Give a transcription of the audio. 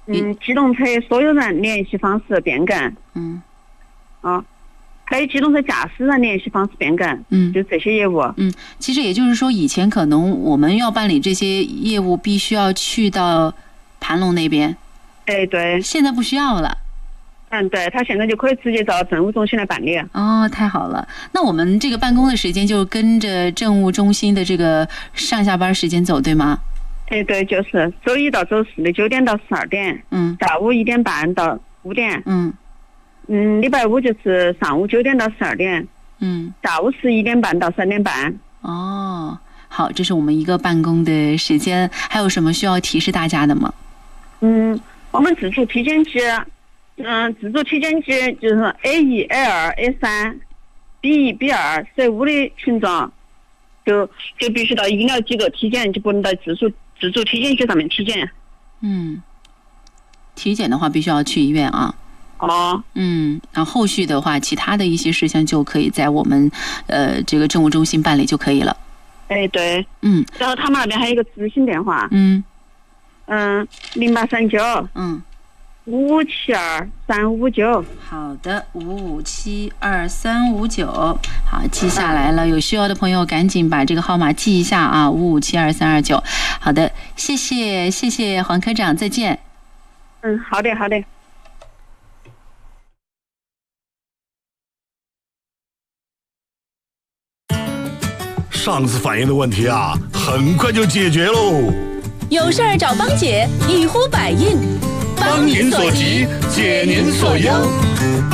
机动车所有人联系方式变更。非机动车驾驶人联系方式变更。就这些业务。 其实也就是说，以前可能我们要办理这些业务，必须要去到盘龙那边。 对。 现在不需要了。 对，他现在就可以直接到政务中心来办理。 太好了。那我们这个办公的时间就跟着政务中心的这个上下班时间走，对吗？ 对，就是周一到周四的9点到12点。下午1点半到5点。礼拜五就是上午9点到12点。下午11点半到3点半。 好，这是我们一个办公的时间。还有什么需要提示大家的吗？ 我们自助体检机。自助体检机就是 A1、A2、A3、B1、B2、C5 的群众，就必须到医疗机构体检，就不能到自助体检机上面体检。 体检的话必须要去医院啊。然后后续的话，其他的一些事项就可以在我们这个政务中心办理就可以了。 对。然后他们那边还有一个咨询电话。0839。5572-359。好的 ，5572-359。好，记下来了。有需要的朋友赶紧把这个号码记一下啊，5572-329。好的，谢谢黄科长，再见。 好的。 上次反映的问题啊，很快就解决喽。 有事儿找邦姐，一呼百应， 帮您所急，解您所忧。